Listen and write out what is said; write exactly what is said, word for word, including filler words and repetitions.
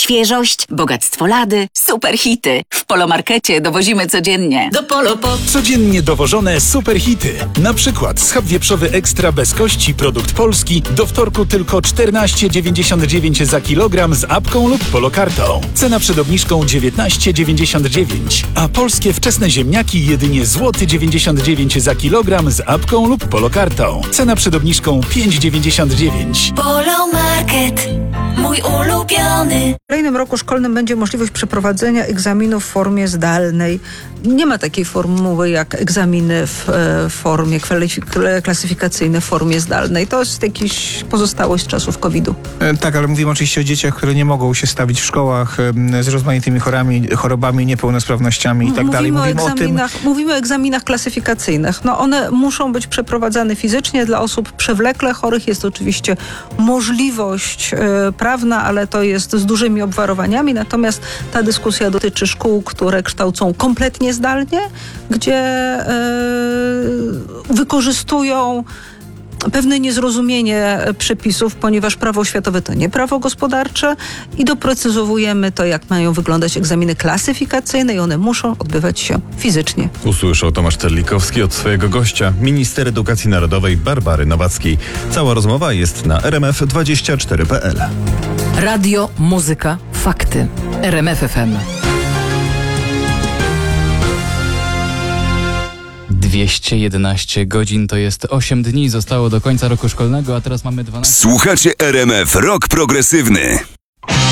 Świeżość, bogactwo lady, super hity. W Polomarkecie dowozimy codziennie. Do Polo po... Codziennie dowożone super hity. Na przykład schab wieprzowy ekstra bez kości, produkt polski, do wtorku tylko czternaście dziewięćdziesiąt dziewięć za kilogram z apką lub polokartą. Cena przed obniżką dziewiętnaście dziewięćdziesiąt dziewięć, a polskie wczesne ziemniaki jedynie złoty dziewięćdziesiąt dziewięć za kilogram z apką lub polokartą. Cena przed obniżką pięć dziewięćdziesiąt dziewięć. Polomarket, mój ulubiony. W kolejnym roku szkolnym będzie możliwość przeprowadzenia egzaminu w formie zdalnej. Nie ma takiej formuły jak egzaminy w e, formie kwalifik- klasyfikacyjnej, w formie zdalnej. To jest jakaś pozostałość z czasów kowida. E, tak, ale mówimy oczywiście o dzieciach, które nie mogą się stawić w szkołach e, z rozmaitymi chorami, chorobami, niepełnosprawnościami i tak dalej. Mówimy o o tym. Mówimy o egzaminach klasyfikacyjnych. No one muszą być przeprowadzane fizycznie. Dla osób przewlekle chorych jest oczywiście możliwość e, prawna, ale to jest z dużymi obwarowaniami. Natomiast ta dyskusja dotyczy szkół, które kształcą kompletnie zdalnie, gdzie e, wykorzystują pewne niezrozumienie przepisów, ponieważ prawo oświatowe to nie prawo gospodarcze i doprecyzowujemy to, jak mają wyglądać egzaminy klasyfikacyjne i one muszą odbywać się fizycznie. Usłyszał Tomasz Terlikowski od swojego gościa, minister edukacji narodowej Barbary Nowackiej. Cała rozmowa jest na r m f dwadzieścia cztery kropka p l. Radio, muzyka, fakty. R M F F M. dwieście jedenaście godzin to jest osiem dni, zostało do końca roku szkolnego, a teraz mamy dwanaście... Słuchacie R M F Rock Progresywny.